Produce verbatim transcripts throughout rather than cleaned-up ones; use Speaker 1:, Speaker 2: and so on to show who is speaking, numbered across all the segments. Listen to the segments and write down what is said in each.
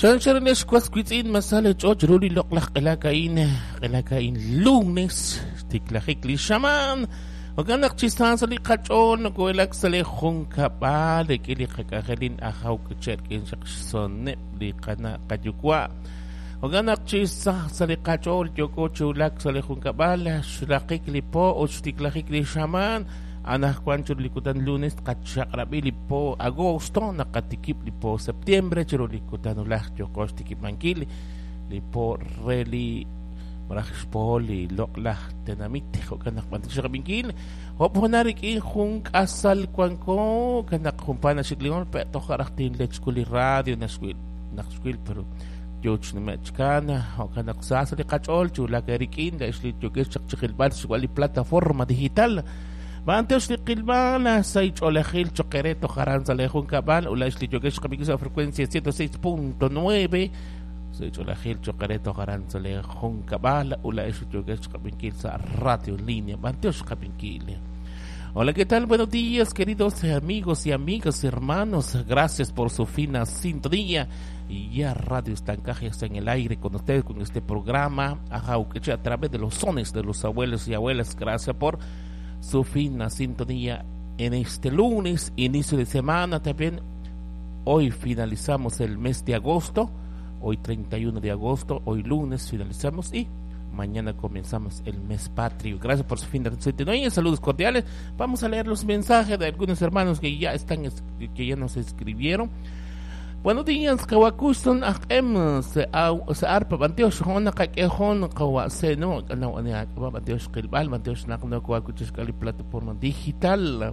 Speaker 1: Shansharanes Quasquitin Masale Chochruli Loklach Elakain Elakain lunes Tiklahikli Shaman Oganak Chistan Sali Kachon Goelak Sale Hunkapa de Kili Hakahelin Ahau Kucherkin Shakson Nepli Kana Kajukwa Oganak Chisa Sali Kachol Yoko Chulak Sale Hunkabala Shulakikli Po Ochtiklahikli Shaman Anak kwanchur likutan lunes katsakrabili po agosto nakatikip lipo septiembre churo likutan ulah jokos tikip mankili lipo reli marahis po li loklah tenamit ko kanak mantik binkil hop honarik in hung asal kwanko kanak humpana siglingon pe to karaktin let's school radio na school na school pero George na mechkana o kanak sasali kachol chula karikin da isli joges chakchil bal suali plataforma digital Manteos de Quilbana, Saich Olejil, Choquereto, Jaranza, Lejón Cabal, o la Isliyoguesh, Camiguisa, frecuencia ciento seis punto nueve, Saich Olejil, Choquereto, Jaranza, Lejón Cabal, o la Isliyoguesh, Camiguisa, radio en línea, Manteos Camiguile. Hola, ¿qué tal? Buenos días, queridos amigos y amigas, hermanos. Gracias por su fina sintonía. Y ya Radio Estancaje está en el aire con ustedes, con este programa, Ajauqueche, a través de los sones de los abuelos y abuelas. Gracias por su fina sintonía en este lunes, inicio de semana también. Hoy finalizamos el mes de agosto, hoy treinta y uno de agosto, hoy lunes finalizamos y mañana comenzamos el mes patrio. Gracias por su fina sintonía, saludos cordiales. Vamos a leer los mensajes de algunos hermanos que ya están, que ya nos escribieron. Buenos días, Kawakuston Ahem, se arpa, Banteos, Hona, Kakejon, Kawase, no, no, no, Banteos, Kilbal, Banteos, Nakno, Kawakuchis, Cali, plataforma digital.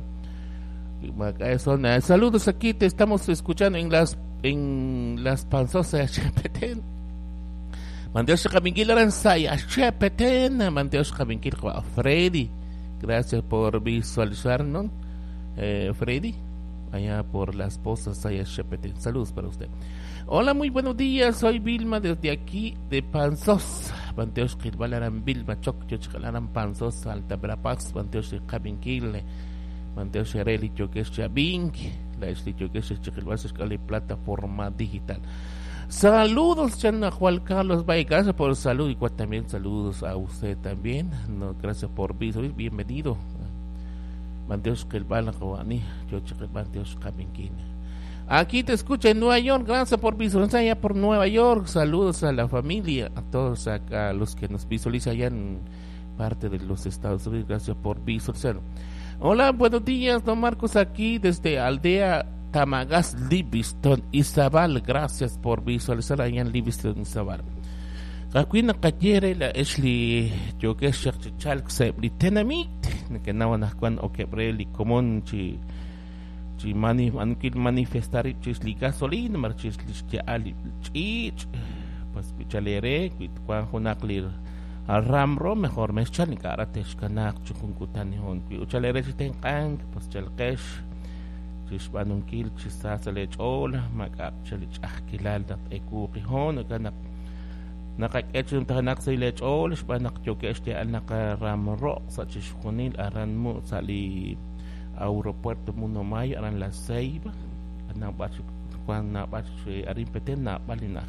Speaker 1: Saludos aquí, te estamos escuchando en las en las panzosas H P T. Banteos, Kabingil, Aransay, H P T, Banteos, Kabingil, Freddy. Gracias por visualizarnos, eh, Freddy. Allá por las pozas, allá Shepete. Saludos para usted. Hola, muy buenos días. Soy Vilma desde aquí de Panzos. Banteos Kilbalaran Vilma Choc, Chochalaran Panzos, Alta Brapax, Banteos Cabinquile, Banteos Hereli Choques Chabink, la Esli Choques Chilbases Cali plataforma digital. Saludos, Chana Juan Carlos Bay. Gracias por el saludo y también saludos a usted también. No, gracias por visualizar. Bienvenido. Banteos que el Balagawani, yo cheque Banteos Cabinquina. Aquí te escucha en Nueva York, gracias por visualizar allá por Nueva York. Saludos a la familia, a todos acá, a los que nos visualizan allá en parte de los Estados Unidos, gracias por visualizar. Hola, buenos días, don Marcos, aquí desde Aldea Tamagas, Livingston, Izabal. Gracias por visualizar allá en Livingston, Izabal. Aquí na kajere la esli joges chalk se blitenamit que nawa nakwan o kebreli común chi chi mani ankil manifestar chisli gasolina mar chisli ali chich pas bichalere quit kwan honaklir al ramro mejor mes chal karatesh kanak chukunkutan hon qui uchalere chiten kang pas chalkesh chis banunkil chisasale chola makap chalich ahkilal dat ekuqi hon kanak Nakaketch yung tahanak sa ilech ol, ispanak chokesh ti al nakaramro sa chiskunil aran mo sa li aeropuerto mo nomay aran la Ceiba anak bach kwan na bach arin peten na bali na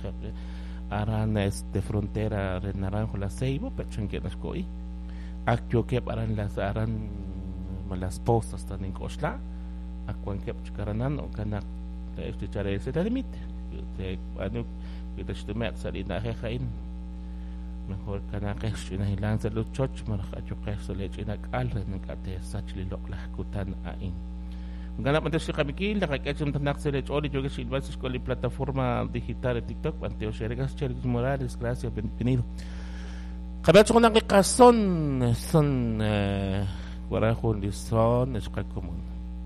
Speaker 1: aran este frontera de Naranjo la Ceiba pechon que nas koi ak chokep aran las aran malas postas tan en Koshla ak kwan kep chkaranan o kanak este chare se limit te ano kita stumet sa lina kakain mejor kanakesh inahilan sa luchoch marakachokesh sa lech inakal nagkate sa chililok lahkutan ain ganap ante si kamikil nakaketch yung tanak sa lech oli jogesh ilbas eskweli plataforma digital de TikTok Anteo Sheregas Cheris Morales. Gracias, bienvenido. Kabacho ko nang ikason son wala ko lison eskal komon